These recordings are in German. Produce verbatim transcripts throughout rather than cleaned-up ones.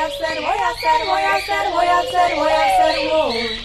a hacer, voy a hacer, voy a hacer, voy a hacer, voy a hacer, voy.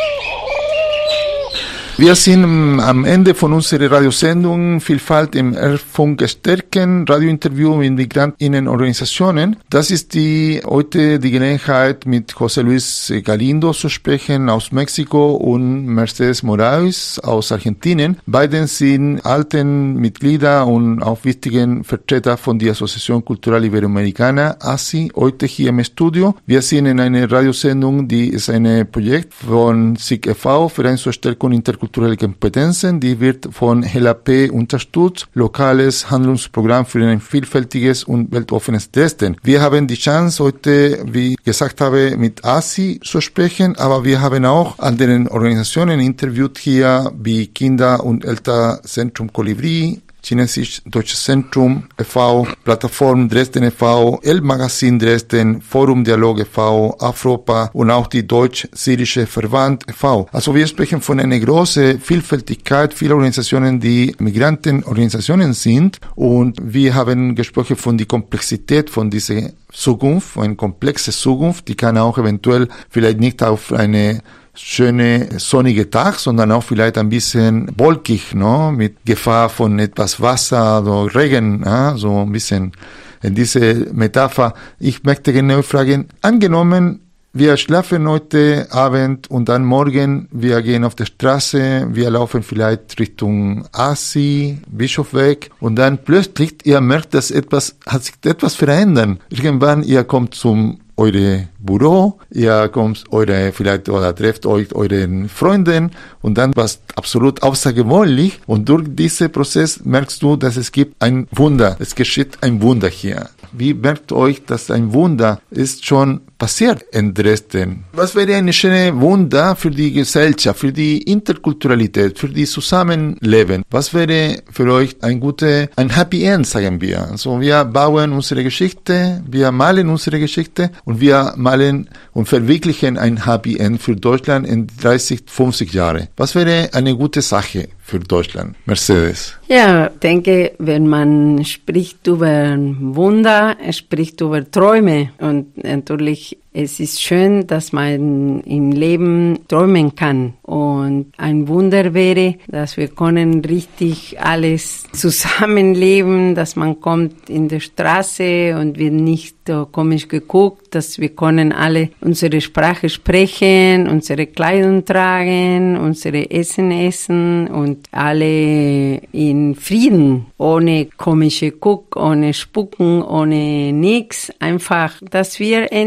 Wir sind am Ende von unserer Radiosendung Vielfalt im Hörfunk stärken, Radiointerview mit MigrantInnenorganisationen. Das ist die heute die Gelegenheit, mit José Luis Galindo zu sprechen aus Mexiko und Mercedes Moraes aus Argentinien. Beide sind alten Mitglieder und auch wichtigen Vertreter von der Asociación Cultural Iberoamericana, A S I, heute hier im Studio. Wir sind in einer Radiosendung, die ist ein Projekt von S I G e V, Verein zur Stärkung interkulturelle Kompetenzen, die wird von H L P unterstützt, lokales Handlungsprogramm für ein vielfältiges und weltoffenes Dresden. Wir haben die Chance heute, wie ich gesagt habe, mit A S I zu sprechen, aber wir haben auch andere Organisationen interviewt hier, wie Kinder- und Elternzentrum Kolibri, Chinesisch-Deutsches Zentrum e V, Plattform Dresden e V, El Magazin Dresden, Forum Dialog e V, Afropa und auch die Deutsch-Syrische Verband e V. Also wir sprechen von einer großen Vielfältigkeit, viele Organisationen, die Migrantenorganisationen sind, und wir haben gesprochen von der Komplexität von dieser Zukunft, eine komplexe Zukunft, die kann auch eventuell vielleicht nicht auf eine schöne sonnige Tag, sondern auch vielleicht ein bisschen wolkig, no? Mit Gefahr von etwas Wasser oder Regen, ja? So ein bisschen in diese Metapher. Ich möchte genau fragen, angenommen, wir schlafen heute Abend und dann morgen, wir gehen auf der Straße, wir laufen vielleicht Richtung A S I, Bischofsweg, und dann plötzlich, ihr merkt, dass etwas, hat sich etwas verändert. Irgendwann, ihr kommt zum eure Büro, ihr kommt eure, vielleicht, oder trefft euch euren Freunden, und dann was absolut außergewöhnlich, und durch diesen Prozess merkst du, dass es gibt ein Wunder, es geschieht ein Wunder hier. Wie merkt euch, dass ein Wunder ist schon passiert in Dresden? Was wäre ein schönes Wunder für die Gesellschaft, für die Interkulturalität, für die Zusammenleben? Was wäre für euch ein guter, ein Happy End, sagen wir? Also wir bauen unsere Geschichte, wir malen unsere Geschichte, und wir malen und verwirklichen ein Happy End für Deutschland in dreißig, fünfzig Jahren. Was wäre eine gute Sache für Deutschland? Mercedes. Ja, ich denke, wenn man spricht über Wunder, spricht über Träume, und natürlich es ist schön, dass man im Leben träumen kann. Und ein Wunder wäre, dass wir können richtig alles zusammenleben, dass man kommt in der Straße und wird nicht uh, komisch geguckt, dass wir können alle unsere Sprache sprechen, unsere Kleidung tragen, unsere Essen essen und alle in Frieden, ohne komische Guck, ohne Spucken, ohne nix. Einfach, dass wir